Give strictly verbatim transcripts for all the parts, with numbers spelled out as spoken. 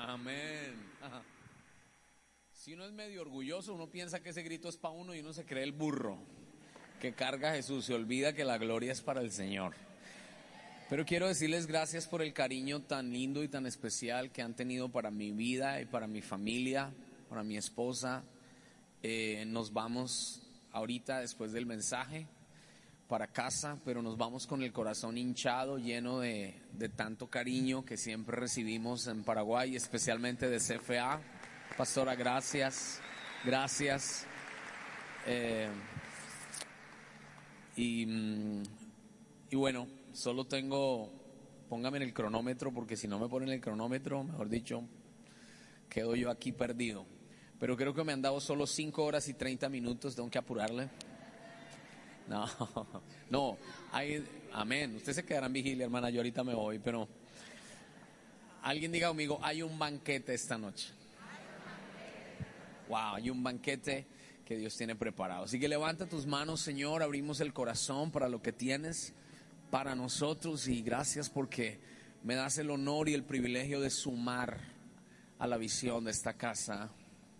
Amén. Ajá. Si uno es medio orgulloso, uno piensa que ese grito es para uno y uno se cree el burro que carga a Jesús, se olvida que la gloria es para el Señor. Pero quiero decirles gracias por el cariño tan lindo y tan especial que han tenido para mi vida y para mi familia, para mi esposa. Eh, nos vamos ahorita después del mensaje para casa, pero nos vamos con el corazón hinchado, lleno de, de tanto cariño que siempre recibimos en Paraguay, especialmente de C F A. Pastora, gracias, gracias. Eh, y, y bueno, solo tengo, póngame en el cronómetro, porque si no me ponen el cronómetro, mejor dicho, quedo yo aquí perdido. Pero creo que me han dado solo cinco horas y treinta minutos, tengo que apurarle. No, no, hay, amén. Usted se quedará en vigilia, hermana, yo ahorita me voy, pero alguien diga conmigo, hay un banquete esta noche. Wow, hay un banquete que Dios tiene preparado. Así que levanta tus manos, Señor, abrimos el corazón para lo que tienes para nosotros y gracias porque me das el honor y el privilegio de sumar a la visión de esta casa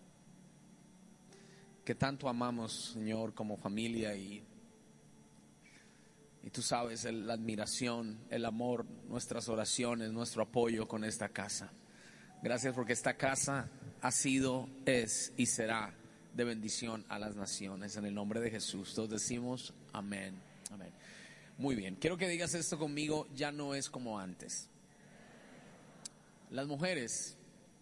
que tanto amamos, Señor, como familia y Y tú sabes el, la admiración, el amor, nuestras oraciones, nuestro apoyo con esta casa. Gracias porque esta casa ha sido, es y será de bendición a las naciones. En el nombre de Jesús, todos decimos amén, amén. Muy bien, quiero que digas esto conmigo, ya no es como antes. Las mujeres,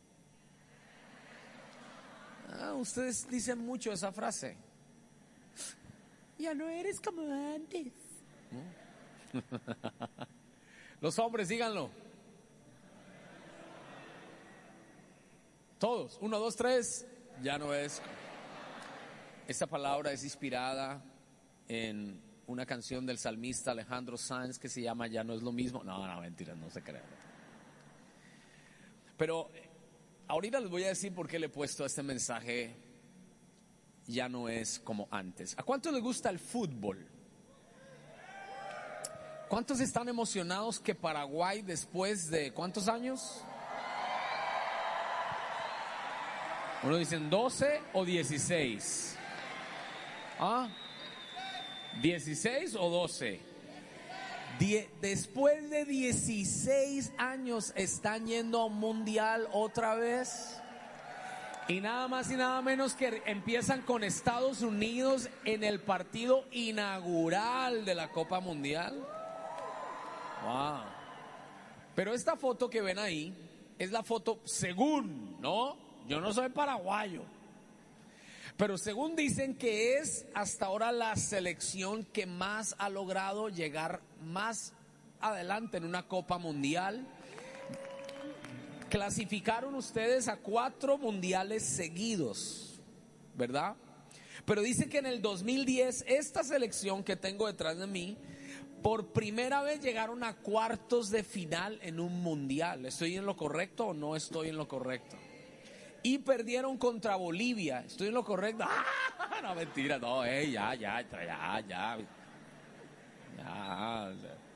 ah, ustedes dicen mucho esa frase. Ya no eres como antes. ¿No? Los hombres, díganlo. Todos, uno, dos, tres. Ya no es. Esta palabra es inspirada en una canción del salmista Alejandro Sanz que se llama Ya no es lo mismo. No, no, mentira, no se crean. Pero ahorita les voy a decir por qué le he puesto este mensaje. Ya no es como antes. ¿A cuánto les gusta el fútbol? ¿Cuántos están emocionados que Paraguay después de cuántos años? Uno dicen doce o dieciséis. ¿Ah? ¿dieciséis o doce? Die- después de dieciséis años están yendo a un mundial otra vez. Y nada más y nada menos que empiezan con Estados Unidos en el partido inaugural de la Copa Mundial. Wow. Pero esta foto que ven ahí es la foto según, ¿no? Yo no soy paraguayo. Pero según dicen que es hasta ahora la selección que más ha logrado llegar más adelante en una Copa Mundial. Clasificaron ustedes a cuatro mundiales seguidos, ¿verdad? Pero dice que en el dos mil diez esta selección que tengo detrás de mí por primera vez llegaron a cuartos de final en un mundial. ¿Estoy en lo correcto o no estoy en lo correcto? Y perdieron contra Bolivia. ¿Estoy en lo correcto? ¡Ah! No, mentira, no, eh, ya, ya, ya, ya. Ya.